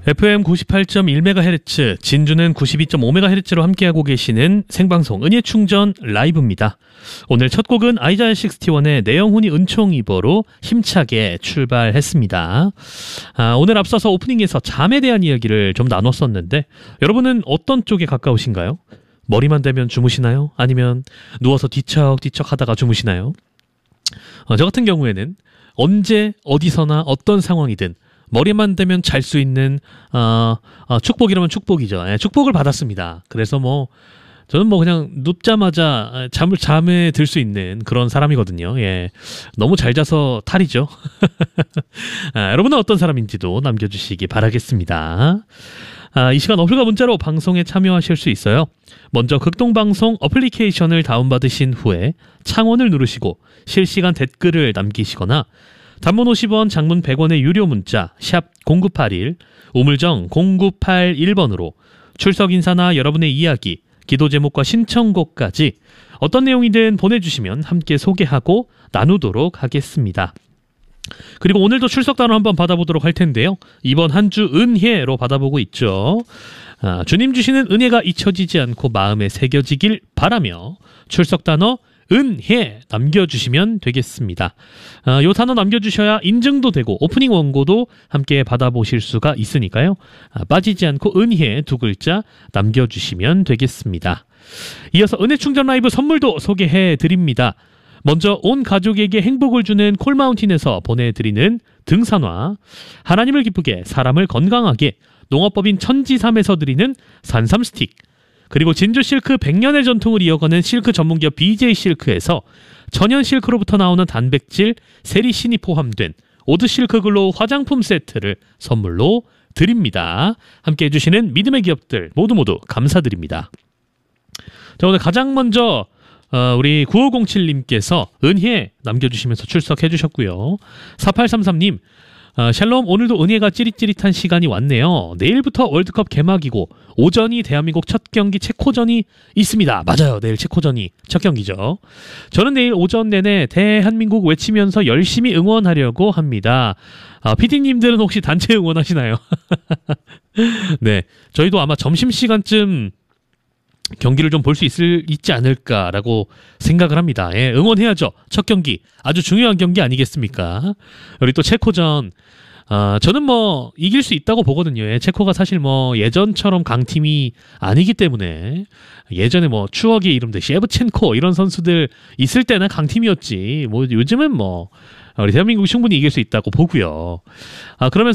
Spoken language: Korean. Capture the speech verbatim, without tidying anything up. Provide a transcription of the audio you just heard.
에프엠 구십팔 점 일 메가헤르츠, 진주는 구십이 점 오 메가헤르츠로 함께하고 계시는 생방송 은혜충전 라이브입니다. 오늘 첫 곡은 아이자야 식스티원의 내 영혼이 은총이버로 힘차게 출발했습니다. 아, 오늘 앞서서 오프닝에서 잠에 대한 이야기를 좀 나눴었는데 여러분은 어떤 쪽에 가까우신가요? 머리만 대면 주무시나요? 아니면 누워서 뒤척뒤척 하다가 주무시나요? 어, 저 같은 경우에는 언제 어디서나 어떤 상황이든 머리만 대면 잘 수 있는 어, 어, 축복이라면 축복이죠. 예, 축복을 받았습니다. 그래서 뭐 저는 뭐 그냥 눕자마자 잠을 잠에 들 수 있는 그런 사람이거든요. 예, 너무 잘 자서 탈이죠. 아, 여러분은 어떤 사람인지도 남겨주시기 바라겠습니다. 아, 이 시간 어플과 문자로 방송에 참여하실 수 있어요. 먼저 극동방송 어플리케이션을 다운받으신 후에 창원을 누르시고 실시간 댓글을 남기시거나 단문 오십 원, 장문 백 원의 유료 문자 샵 공구팔일, 우물정 공구팔일 번으로 출석 인사나 여러분의 이야기, 기도 제목과 신청곡까지 어떤 내용이든 보내주시면 함께 소개하고 나누도록 하겠습니다. 그리고 오늘도 출석단을 한번 받아보도록 할 텐데요. 이번 한 주 은혜로 받아보고 있죠. 아, 주님 주시는 은혜가 잊혀지지 않고 마음에 새겨지길 바라며 출석단어 은혜 남겨주시면 되겠습니다. 아, 요 단어 남겨주셔야 인증도 되고 오프닝 원고도 함께 받아보실 수가 있으니까요. 아, 빠지지 않고 은혜 두 글자 남겨주시면 되겠습니다. 이어서 은혜 충전 라이브 선물도 소개해드립니다. 먼저 온 가족에게 행복을 주는 콜마운틴에서 보내드리는 등산화, 하나님을 기쁘게 사람을 건강하게 농업법인 천지삼에서 드리는 산삼 스틱, 그리고 진주 실크 백 년의 전통을 이어가는 실크 전문기업 비제이 실크에서 천연 실크로부터 나오는 단백질, 세리신이 포함된 오드 실크 글로우 화장품 세트를 선물로 드립니다. 함께 해주시는 믿음의 기업들 모두 모두 감사드립니다. 자, 오늘 가장 먼저 어, 우리 구오공칠님께서 은혜 남겨주시면서 출석해 주셨고요. 사팔삼삼 님, 어, 샬롬, 오늘도 은혜가 찌릿찌릿한 시간이 왔네요. 내일부터 월드컵 개막이고 오전이 대한민국 첫 경기 체코전이 있습니다. 맞아요, 내일 체코전이 첫 경기죠. 저는 내일 오전 내내 대한민국 외치면서 열심히 응원하려고 합니다. 아, 피디님들은 혹시 단체 응원하시나요? 네, 저희도 아마 점심시간쯤 경기를 좀 볼 수 있지 않을까라고 생각을 합니다. 예, 응원해야죠. 첫 경기, 아주 중요한 경기 아니겠습니까? 우리 또 체코전, 어, 저는 뭐 이길 수 있다고 보거든요. 예, 체코가 사실 뭐 예전처럼 강팀이 아니기 때문에, 예전에 뭐 추억의 이름들 셰브첸코 이런 선수들 있을 때는 강팀이었지. 뭐 요즘은 뭐 우리 대한민국이 충분히 이길 수 있다고 보고요. 아, 그러면서